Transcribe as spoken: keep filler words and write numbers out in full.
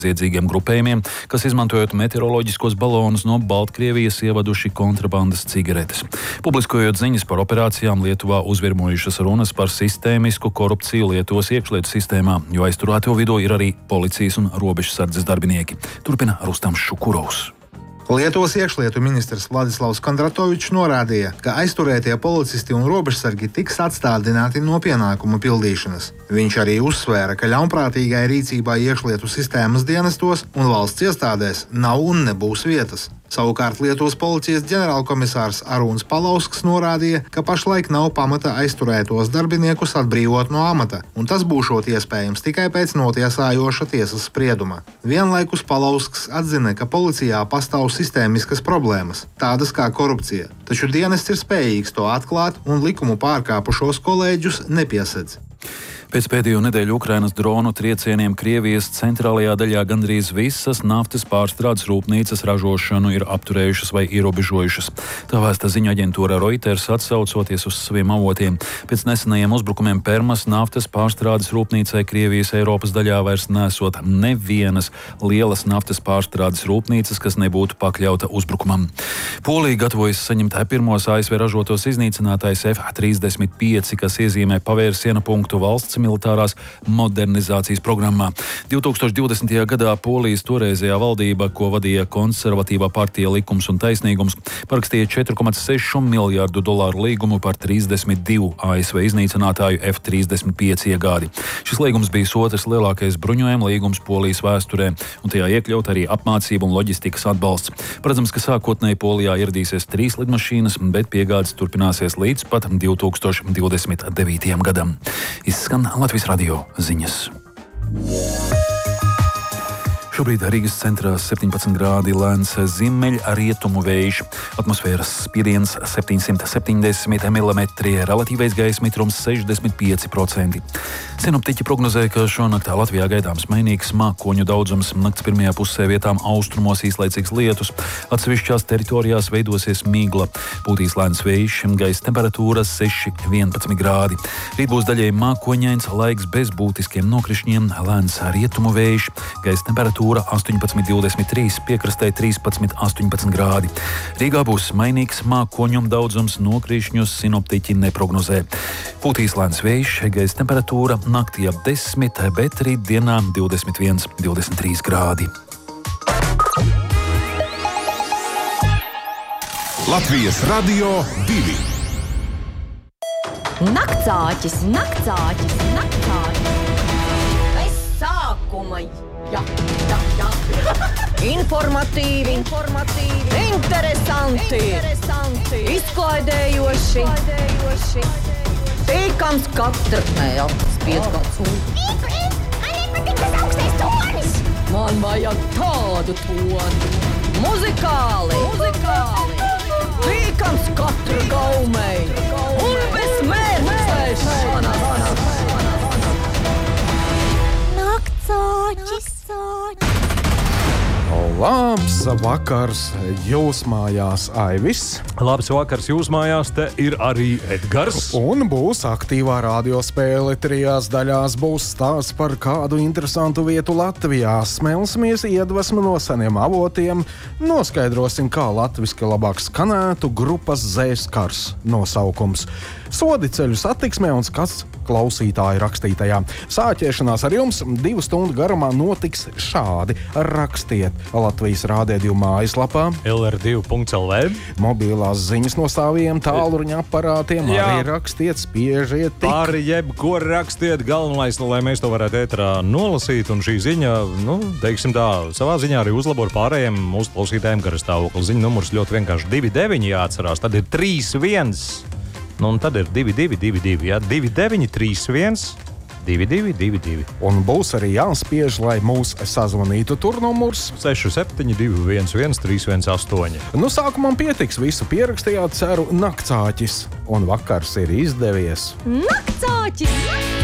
ziedzīgiem grupējumiem, kas izmantojot meteoroloģiskos balonus no Baltkrievijas ievaduši kontrabandas cigaretes. Publiskojot ziņas par operācijām, Lietuvā uzvirmojušas runas par sistēmisku korupciju Lietuvas iekšlietu sistēmā, jo aizturēto vidū ir arī policijas un robežsardzes darbinieki. Turpina Rustams Šukurovs. Lietuvas iekšlietu ministrs Vladislavs Kondratovičs norādīja, ka aizturētie policisti un robežsargi tiks atstādināti no pienākumu pildīšanas. Viņš arī uzsvēra, ka ļaunprātīgai rīcībai iekšlietu sistēmas dienestos un valsts iestādēs nav un nebūs vietas. Savukārt Lietuvas policijas ģenerālkomisārs Arūns Palausks norādīja, ka pašlaik nav pamata aizturētos darbiniekus atbrīvot no amata, un tas būšot iespējams tikai pēc notiesājoša tiesas sprieduma. Vienlaikus Palausks atzina, ka policijā pastāv sistēmiskas problēmas, tādas kā korupcija, taču dienests ir spējīgs to atklāt un likumu pārkāpušos kolēģus nepiesedz. Pēc pēdējo nedēļu Ukrainas dronu triecieniem Krievijas centrālajā daļā gandrīz visas naftas pārstrādes rūpnīcas ražošanu ir apturējušas vai ierobežojušas. Tā vēsta ziņu aģentūra Reuters, atsaucoties uz saviem avotiem. Pēc nesenajiem uzbrukumiem Permas naftas pārstrādes rūpnīcai Krievijas Eiropas daļā vairs nesot nevienas lielas naftas pārstrādes rūpnīcas, kas nebūtu pakļauta uzbrukumam. Polija gatavojas saņemt pirmos A S V ražotos iznīcinātājus F trīsdesmit pieci, kas iezīmē pavērsiena punktu valsts militārās modernizācijas programmā. divtūkstoš divdesmitajā gadā Polijas toreizējā valdība, ko vadīja konservatīvā partija Likums un taisnīgums, parakstīja četri komats seši miljārdu dolāru līgumu par trīsdesmit divu A S V iznīcinātāju F trīsdesmit pieci iegādi. Šis līgums bija otrs lielākais bruņojuma līgums Polijas vēsturē, un tajā iekļaut arī apmācību un loģistikas atbalsts. Paredzams, ka sākotnēji Polijā ieradīsies trīs lidmašīnas, bet piegādes turpināsies līdz pat divtūkstoš divdesmit devītajam gadam. Izskan Latvijas radio ziņas. Šobrīd Rīgas centrā septiņpadsmit grādi, lēns ziemeļa rietumu vējš, atmosfēras spiediens septiņsimt septiņdesmit milimetri, relatīvais gaisa mitrums sešdesmit pieci procenti. Sinoptiķi prognozē, ka šonaktā Latvijā gaidāms mainīgs mākoņu daudzums, nakts pirmajā pusē vietām austrumos īslaicīgs lietus, atsevišķās teritorijās veidosies migla, pūtīs lēns vējš, gaisa temperatūra seši vienpadsmit grādi. Rīt būs daļēji mākoņains, laiks bez būtiskiem nokrišņiem, lēns rietumu vējš, gaisa temperatūra astoņpadsmit divdesmit trīs, piekrastē trīspadsmit astoņpadsmit grādi. Rīgā būs mainīgs mākoņu daudzums, nokrīšņus sinoptiķi neprognozē. Pūtīs lēns vējš, gaisa temperatūra naktī ap desmit, bet rīt dienā divdesmit viens, divdesmit trīs grādi. Latvijas radio divi. Naktsāķis, naktsāķis, naktsāķis. Bez sākuma. Jā, jā, jā. Informatīvi, informatīvi, interesanti, interesanti, izklaidējoši, izklaidējoši. Tīkams katra, nē, jā, spiedkāds. Ip, ip, man nepatīk tas augstais tonis. Man vajag tādu toni. Muzikāli, muzikāli. Tīkams katra gaumei. Un bez mērķēšanas. Naktsāķis. Labs vakars jūs mājās, Aivis. Labs vakars jūs mājās, te ir arī Edgars. Un būs aktīvā radiospēle. Trijās daļās būs stāsts par kādu interesantu vietu Latvijā. Smelsimies iedvesmu no seniem avotiem. Noskaidrosim, kā latviski labāk skanētu grupas Zēskars nosaukums. Sodi ceļu satiksmē un skats klausītāju rakstītajā. Sāķēšanās ar jums divu stundu garumā notiks šādi. Rakstiet Latvijas Rādio divi mājaslapā L R divi punkts L V. Mobilās ziņas no saviem tālruņa aparātiem. Jā. Arī rakstiet, spiežiet tik. Par jebko rakstiet, galvenais, lai mēs to varētu ētrā nolasīt. Un šī ziņa, nu, teiksim tā, savā ziņā arī uzlabot pārējiem mūsu klausītājiem garastāvokli. Ziņa numurs ļoti vienkārši divi deviņi jāatcerās. Tad ir trīs viens. Nu, un tad ir divi divi divi divi, jā, divi deviņi trīs viens, divi divi divi divi. Un būs arī jāspiež, lai mūs sazvanītu tur numurs seši septiņi divi viens viens trīs viens astoņi. Nu, sākumam pietiks, visu pierakstījāt, ceru, naktsāķis. Un vakars ir izdevies. Naktsāķis!